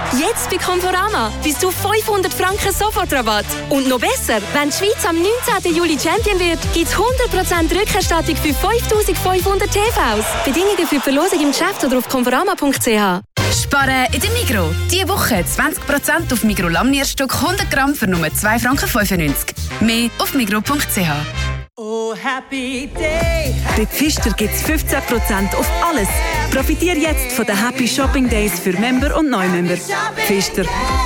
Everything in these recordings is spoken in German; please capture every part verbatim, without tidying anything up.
Jetzt bei Conforama bis zu fünfhundert Franken Sofortrabatt. Und noch besser, wenn die Schweiz am neunzehnten Juli Champion wird, gibt es hundert Prozent Rückerstattung für fünftausendfünfhundert T Vs. Bedingungen für die Verlosung im Geschäft oder auf conforama punkt c h. Sparen in der Migros. Diese Woche zwanzig Prozent auf Migros Lamnierstück hundert Gramm für nur zwei Franken fünfundneunzig. Mehr auf migros punkt c h. Oh, happy day. Bei Pfister gibt es fünfzehn Prozent auf alles. Profitiere jetzt von den Happy Shopping Days für Member und Neumember. Pfister.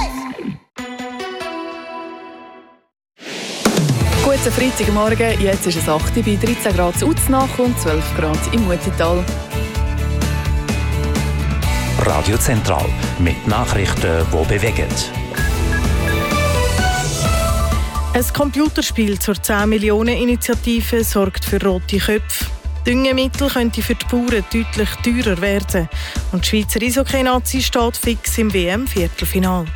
Guten Freitagmorgen, jetzt ist es acht Uhr bei dreizehn Grad in Uznach und zwölf Grad im Mutital. Radio Zentral mit Nachrichten, die bewegen. Ein Computerspiel zur zehn Millionen Initiative sorgt für rote Köpfe. Düngemittel könnte für die Bauern deutlich teurer werden. Und die Schweizer Eishockey-Nazi steht fix im W M-Viertelfinale.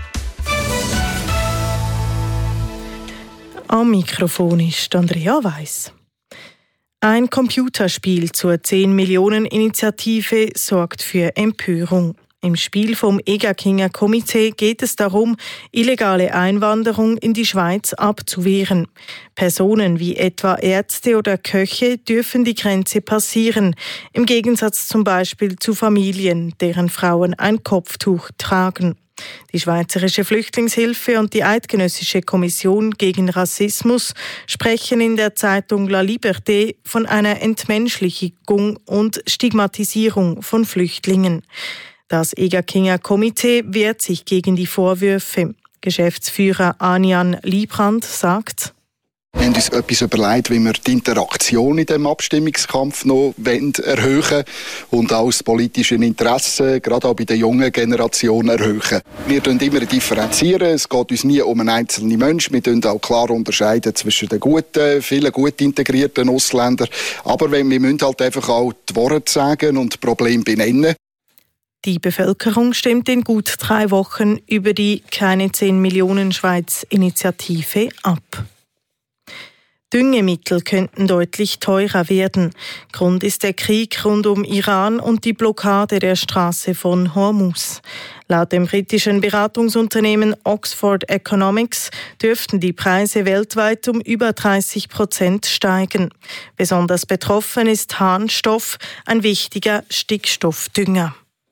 Am Mikrofon ist Andrea Weiss. Ein Computerspiel zur zehn Millionen Initiative sorgt für Empörung. Im Spiel vom Egakinger Komitee geht es darum, illegale Einwanderung in die Schweiz abzuwehren. Personen wie etwa Ärzte oder Köche dürfen die Grenze passieren, im Gegensatz zum Beispiel zu Familien, deren Frauen ein Kopftuch tragen. Die Schweizerische Flüchtlingshilfe und die Eidgenössische Kommission gegen Rassismus sprechen in der Zeitung La Liberté von einer Entmenschlichung und Stigmatisierung von Flüchtlingen. Das Egakinger Komitee wehrt sich gegen die Vorwürfe. Geschäftsführer Anian Liebrandt sagt: Wir haben uns etwas überlegt, wie wir die Interaktion in diesem Abstimmungskampf noch erhöhen wollen und auch das politische Interesse, gerade auch bei der jungen Generation, erhöhen. Wir differenzieren immer differenzieren. Es geht uns nie um einen einzelnen Menschen. Wir unterscheiden auch klar unterscheiden zwischen den guten, vielen gut integrierten Ausländern. Aber wir müssen halt einfach auch die Worte sagen und die Probleme benennen. Die Bevölkerung stimmt in gut drei Wochen über die «Keine zehn Millionen Schweiz-Initiative» ab. Düngemittel könnten deutlich teurer werden. Grund ist der Krieg rund um Iran und die Blockade der Straße von Hormuz. Laut dem britischen Beratungsunternehmen Oxford Economics dürften die Preise weltweit um über dreißig Prozent steigen. Besonders betroffen ist Harnstoff, ein wichtiger Stickstoffdünger.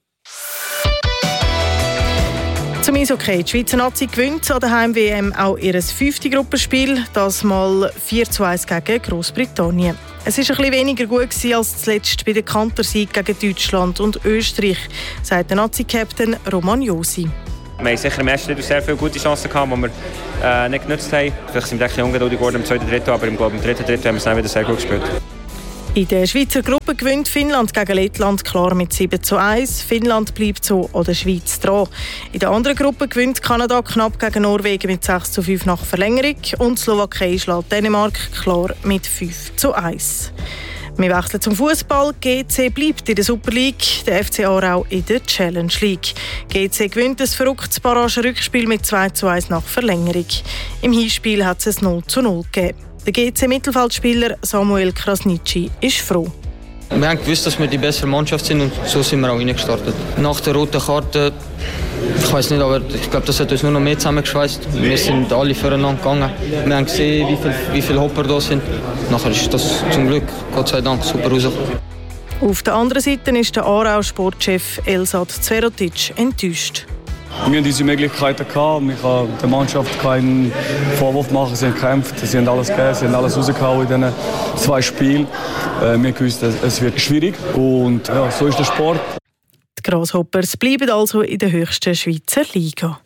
Zum Eishockey. Die Schweizer Nazi gewinnt an der Heim-W M auch ihr fünftes Gruppenspiel, das mal vier zu eins gegen Großbritannien. Es war ein bisschen weniger gut als zuletzt bei der Kantersieg gegen Deutschland und Österreich, sagt der Nazi-Captain Roman Josi. Wir haben sicher im ersten Drittel sehr viele gute Chancen gehabt, die wir äh, nicht genutzt haben. Vielleicht sind wir ein ungeduldig geworden im zweiten Drittel, aber im, im dritten Drittel haben wir es dann wieder sehr gut gespielt. In der Schweizer Gruppe gewinnt Finnland gegen Lettland klar mit sieben zu eins. Finnland bleibt so an der Schweiz dran. In der anderen Gruppe gewinnt Kanada knapp gegen Norwegen mit sechs zu fünf nach Verlängerung und Slowakei schlägt Dänemark klar mit fünf zu eins. Wir wechseln zum Fußball. G C bleibt in der Super League, der F C Aarau in der Challenge League. G C gewinnt ein verrücktes Barrage-Rückspiel mit zwei zu eins nach Verlängerung. Im Hinspiel hat es null zu null gegeben. Der G C-Mittelfeldspieler Samuel Krasnitschi ist froh. Wir haben gewusst, dass wir die bessere Mannschaft sind und so sind wir auch reingestartet. Nach der roten Karte, ich weiß nicht, aber ich glaube, das hat uns nur noch mehr zusammengeschweißt. Wir sind alle füreinander gegangen. Wir haben gesehen, wie viele wie viel Hopper da sind. Nachher ist das zum Glück, Gott sei Dank, super rausgekommen. Auf der anderen Seite ist der Aarau-Sportchef Elsat Zverotic enttäuscht. Wir haben diese Möglichkeiten gehabt. Ich kann der Mannschaft keinen Vorwurf machen. Sie haben gekämpft, sie haben alles gegeben, sie haben alles rausgehauen in diesen zwei Spielen. Äh, wir wussten, es wird schwierig und ja, so ist der Sport. Die Grasshoppers bleiben also in der höchsten Schweizer Liga.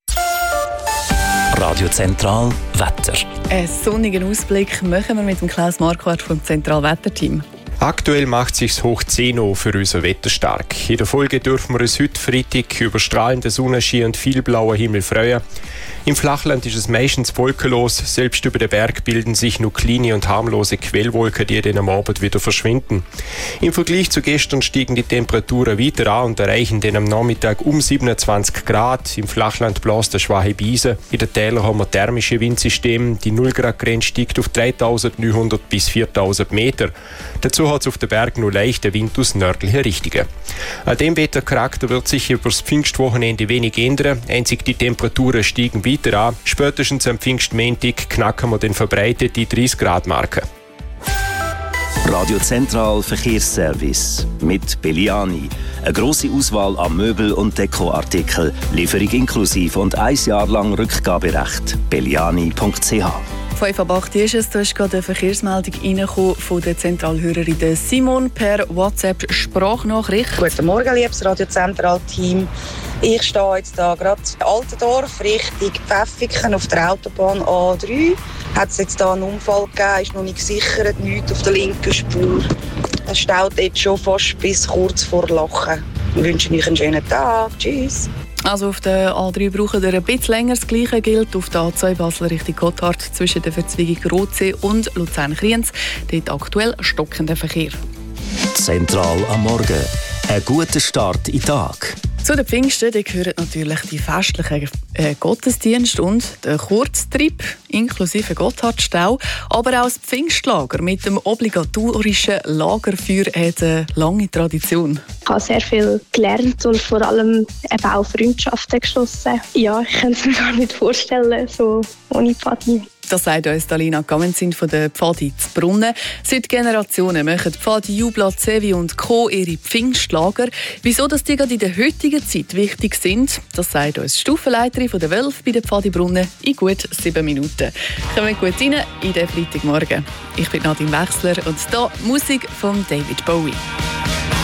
Radio Zentral Wetter. Einen sonnigen Ausblick machen wir mit dem Klaus Marquardt vom Zentralwetterteam. Aktuell macht es sich hoch zehn für unser Wetter stark. In der Folge dürfen wir uns heute Freitag über strahlenden Sonnenschein und viel blauer Himmel freuen. Im Flachland ist es meistens wolkenlos. Selbst über den Berg bilden sich nur kleine und harmlose Quellwolken, die dann am Abend wieder verschwinden. Im Vergleich zu gestern stiegen die Temperaturen weiter an und erreichen dann am Nachmittag um siebenundzwanzig Grad. Im Flachland bläst eine schwache Brise. In den Tälern haben wir thermische Windsysteme. Die null Grad Grenze steigt auf dreitausendneunhundert bis viertausend Meter. Dazu Dazu hat es auf den Berg nur leichten Wind aus nördlichen Richtungen. An dem Wettercharakter wird sich über das Pfingstwochenende wenig ändern. Einzig die Temperaturen steigen weiter an. Spätestens am Pfingstmontag knacken wir den verbreitet die dreißig Grad Marke. Radio Zentral Verkehrsservice mit Belliani. Eine grosse Auswahl an Möbel- und Dekoartikeln, Lieferung inklusive und ein Jahr lang Rückgaberecht. belliani punkt c h. fünf ab acht ist es. Da ist gerade eine Verkehrsmeldung reingekommen von der Zentralhörerin Simon per WhatsApp-Sprachnachricht. Guten Morgen, liebes Radio Zentral-Team. Ich stehe jetzt hier gerade in Altendorf Richtung Pfäffiken auf der Autobahn A drei. Hat es jetzt hier einen Unfall gegeben, ist noch nicht gesichert, nichts auf der linken Spur. Es staut jetzt schon fast bis kurz vor Lachen. Ich wünsche euch einen schönen Tag. Tschüss. Also auf der A drei brauchen wir ein bisschen länger. Das Gleiche gilt auf der A zwei Basel Richtung Gotthard zwischen der Verzweigung Rotsee und Luzern-Kriens. Dort aktuell stockender Verkehr. Zentral am Morgen. Ein guter Start in den Tag. Zu den Pfingsten gehören natürlich die festlichen äh, Gottesdienste und der Kurztrip inklusive Gotthardstau, aber auch das Pfingstlager mit dem obligatorischen Lagerfeuer hat eine lange Tradition. Ich habe sehr viel gelernt und vor allem eben auch Freundschaften geschlossen. Ja, ich kann es mir gar nicht vorstellen, so ohne Pfadi. Das sagt uns Alina Gamenzin von der Pfadi zu Brunnen. Seit Generationen machen Pfadi Jubla, Zevi und Co. ihre Pfingstlager. Wieso dass die gerade in der heutigen Zeit wichtig sind, das sagt uns die Stufenleiterin von der Wölf bei der Pfadi Brunnen in gut sieben Minuten. Kommen wir gut rein in den Freitagmorgen. Ich bin Nadine Wechsler und hier Musik von David Bowie.